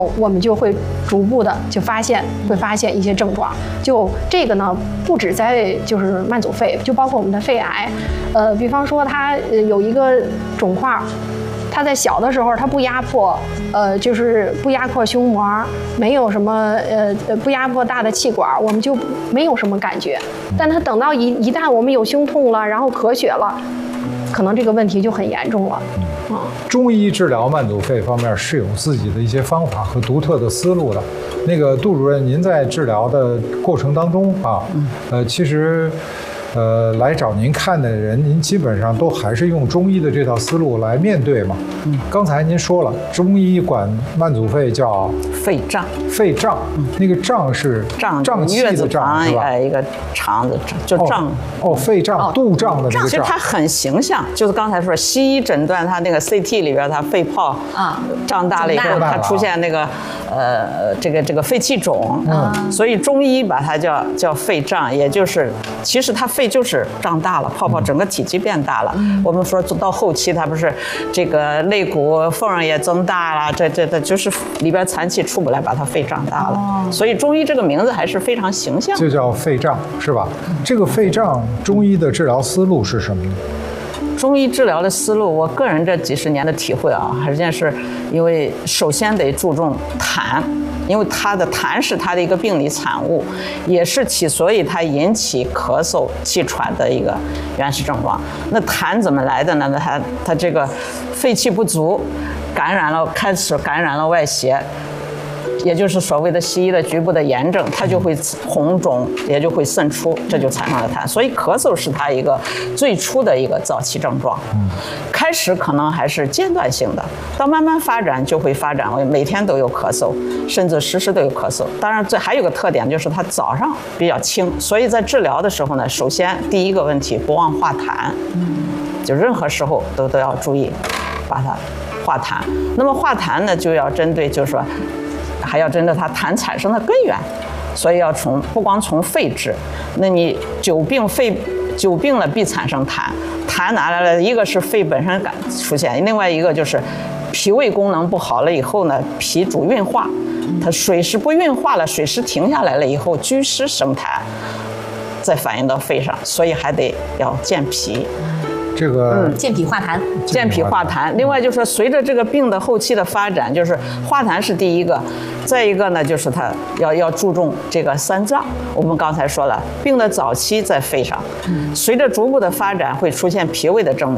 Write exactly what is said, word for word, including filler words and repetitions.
我们就会逐步的就发现，会发现一些症状。就这个呢，不止在就是慢阻肺，就包括我们的肺癌。呃，比方说它有一个肿块，它在小的时候它不压迫，呃，就是不压迫胸膜，没有什么呃不压迫大的气管，我们就没有什么感觉。但它等到一一旦我们有胸痛了，然后咳血了，可能这个问题就很严重了。嗯， 中医治疗慢阻肺方面是有自己的一些方法和独特的思路的。那个杜主任，您在治疗的过程当中啊，呃，其实。呃，来找您看的人，您基本上都还是用中医的这套思路来面对嘛。嗯，刚才您说了，中医管慢阻肺叫肺胀， 肺胀，嗯、那个胀是胀胀气的胀是吧？ 一个肠子就胀。 哦，哦肺胀，哦、肚胀的那个胀。 其实它很形象，就是刚才说西医诊断它那个 C T 里边，它肺泡啊胀大了以后，它出现那个呃这个这个肺气肿。嗯，所以中医把它叫叫肺胀，也就是其实它肺。肺就是胀大了，泡泡整个体积变大了。嗯、我们说到后期，它不是这个肋骨缝也增大了，这这这就是里边残气出不来，把它肺胀大了。哦、所以中医这个名字还是非常形象， 就叫肺胀，是吧？这个肺胀，中医的治疗思路是什么呢？ 中医治疗的思路，我个人这几十年的体会啊，还是是因为首先得注重痰。因为它的痰是它的一个病理产物，也是其所以它引起咳嗽、气喘的一个原始症状。那痰怎么来的呢？那它它这个肺气不足，感染了，开始感染了外邪。也就是所谓的西医的局部的炎症，它就会红肿，也就会渗出，这就产生了痰。所以咳嗽是它一个最初的一个早期症状。开始可能还是间断性的，到慢慢发展就会发展为每天都有咳嗽，甚至时时都有咳嗽。当然，这还有个特点就是它早上比较轻，所以在治疗的时候呢，首先第一个问题不忘化痰，就任何时候都都要注意把它化痰。那么化痰呢，就要针对就是说。还要针对它痰产生的根源，所以要从不光从肺治，那你久病肺久病了必产生痰，痰哪来了？一个是肺本身感出现，另外一个就是脾胃功能不好了以后呢，脾主运化，它水湿不运化了，水湿停下来了以后，积湿生痰，再反映到肺上，所以还得要健脾。 这个嗯，健脾化痰， 健脾化痰。另外就是说，随着这个病的后期的发展，就是化痰是第一个，再一个呢，就是它要要注重这个三脏。我们刚才说了，病的早期在肺上，随着逐步的发展会出现脾胃的症